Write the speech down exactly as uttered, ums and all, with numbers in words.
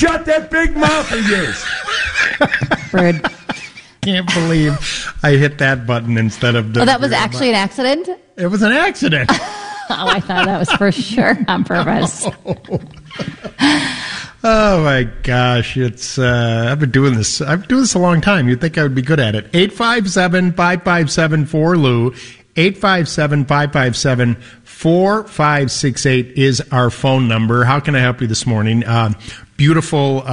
shut that big mouth of yours. Rude. Can't believe I hit that button instead of... Oh, that was actually an accident? It was an accident. Oh, I thought that was for sure on purpose. Oh, my gosh. It's uh, I've been doing this. I've been doing this a long time. You'd think I would be good at it. eight five seven, five five seven, four L U. eight five seven, five five seven, four five six eight is our phone number. How can I help you this morning? Uh, beautiful... Uh,